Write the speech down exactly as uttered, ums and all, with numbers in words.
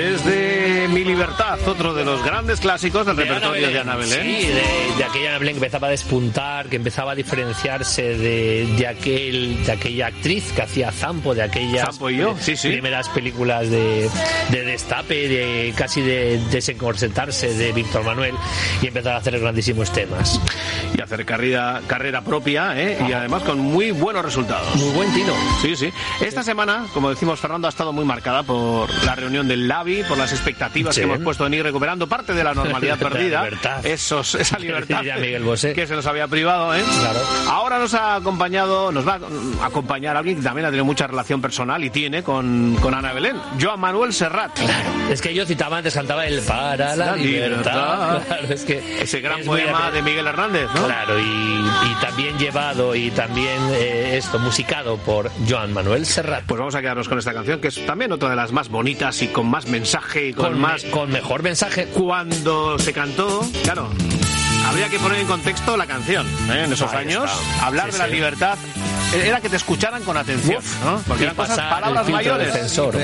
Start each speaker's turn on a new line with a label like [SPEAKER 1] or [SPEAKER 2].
[SPEAKER 1] Desde Mi Libertad, otro de los grandes clásicos del de repertorio Ana de Ana Belén.
[SPEAKER 2] Sí, de, de aquella Ana Belén que empezaba a despuntar, que empezaba a diferenciarse de, de, aquel, de aquella actriz que hacía Zampo, de aquellas
[SPEAKER 1] Zampo y yo, sí, sí.
[SPEAKER 2] primeras películas de, de destape, de casi de desencorsetarse de Víctor Manuel, y empezar a hacer grandísimos temas.
[SPEAKER 1] Y hacer carrera, carrera propia, ¿eh? Y además con muy buenos resultados.
[SPEAKER 2] Muy buen tino.
[SPEAKER 1] Sí, sí. Esta semana, como decimos, Fernando, ha estado muy marcada por la reunión del Labi, por las expectativas sí. que hemos puesto en ir recuperando parte de la normalidad perdida.
[SPEAKER 2] Libertad.
[SPEAKER 1] Esos, esa libertad
[SPEAKER 2] Miguel Bosé.
[SPEAKER 1] que se nos había privado, ¿eh?
[SPEAKER 2] Claro.
[SPEAKER 1] Ahora nos ha acompañado, nos va a acompañar alguien que también ha tenido mucha relación personal y tiene con, con Ana Belén, Joan Manuel Serrat.
[SPEAKER 2] Claro. Es que yo citaba antes, cantaba el Para la, la libertad. libertad. Claro, es que
[SPEAKER 1] ese gran poema de Miguel Hernández, ¿no?
[SPEAKER 2] Claro, y, y también llevado y también eh, esto musicado por Joan Manuel Serrat.
[SPEAKER 1] Pues vamos a quedarnos con esta canción, que es también otra de las más bonitas y con más mensaje y con,
[SPEAKER 2] con
[SPEAKER 1] más...
[SPEAKER 2] Me, con mejor mensaje.
[SPEAKER 1] Cuando se cantó, claro, habría que poner en contexto la canción, ¿eh? En esos Ahí años, está. hablar sí, de la sí. libertad era que te escucharan con atención,
[SPEAKER 2] Uf,
[SPEAKER 1] ¿no? Porque eran cosas, palabras mayores.